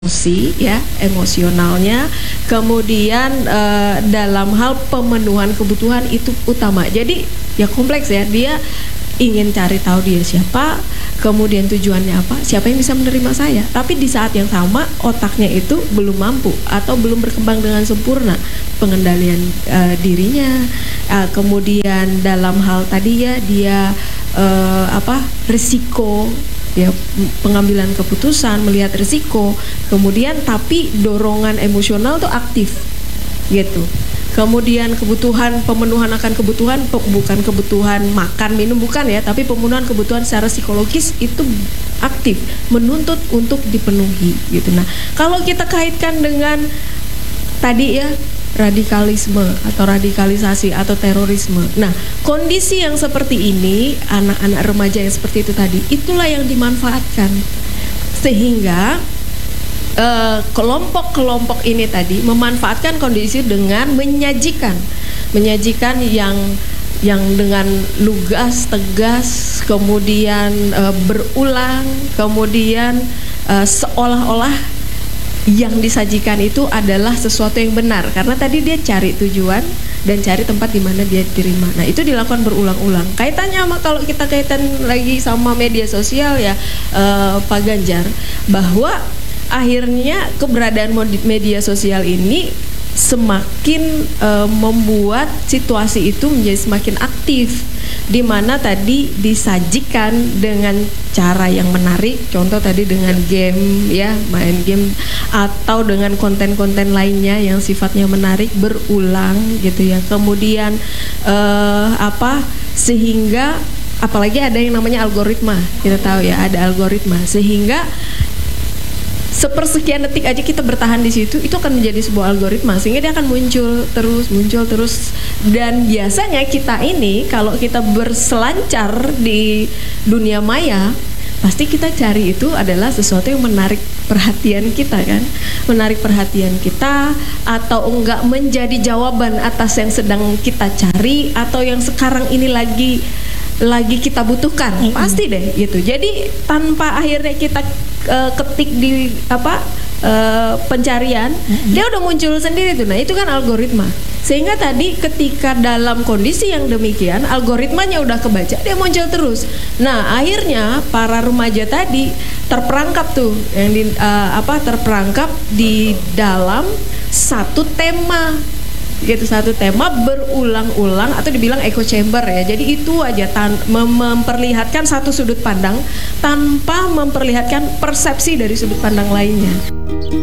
emosi ya, emosionalnya, kemudian dalam hal pemenuhan kebutuhan itu utama. Jadi ya kompleks ya, dia ingin cari tahu dia siapa, kemudian tujuannya apa, siapa yang bisa menerima saya. Tapi di saat yang sama otaknya itu belum mampu atau belum berkembang dengan sempurna pengendalian dirinya. Kemudian dalam hal tadi ya dia risiko ya, pengambilan keputusan, melihat risiko, kemudian tapi dorongan emosional tuh aktif gitu. Kemudian kebutuhan, pemenuhan akan kebutuhan, bukan kebutuhan makan minum, bukan ya, tapi pemenuhan kebutuhan secara psikologis itu aktif, menuntut untuk dipenuhi gitu. Nah, kalau kita kaitkan dengan tadi ya, radikalisme atau radikalisasi atau terorisme. Nah, kondisi yang seperti ini, anak-anak remaja yang seperti itu tadi, itulah yang dimanfaatkan sehingga kelompok-kelompok ini tadi memanfaatkan kondisi dengan menyajikan yang dengan lugas, tegas, kemudian berulang, kemudian seolah-olah yang disajikan itu adalah sesuatu yang benar karena tadi dia cari tujuan dan cari tempat di mana dia diterima. Nah, itu dilakukan berulang-ulang. Kaitannya sama, kalau kita kaitan lagi sama media sosial ya, Pak Ganjar, bahwa akhirnya keberadaan media sosial ini semakin membuat situasi itu menjadi semakin aktif, di mana tadi disajikan dengan cara yang menarik, contoh tadi dengan game ya, main game atau dengan konten-konten lainnya yang sifatnya menarik berulang gitu ya. Kemudian sehingga apalagi ada yang namanya algoritma, kita tahu ya ada algoritma, sehingga sepersekian detik aja kita bertahan di situ, itu akan menjadi sebuah algoritma sehingga dia akan muncul terus. Dan biasanya kita ini kalau kita berselancar di dunia maya, pasti kita cari itu adalah sesuatu yang menarik perhatian kita kan, menarik perhatian kita, atau enggak menjadi jawaban atas yang sedang kita cari atau yang sekarang ini lagi kita butuhkan, pasti deh gitu. Jadi tanpa akhirnya kita ketik di pencarian, dia udah muncul sendiri tuh. Nah, itu kan algoritma. Sehingga tadi ketika dalam kondisi yang demikian, algoritmanya udah kebaca, dia muncul terus. Nah, akhirnya para remaja tadi terperangkap tuh, yang terperangkap di dalam satu tema. Gitu, satu tema berulang-ulang atau dibilang echo chamber ya. Jadi itu aja memperlihatkan satu sudut pandang tanpa memperlihatkan persepsi dari sudut pandang lainnya.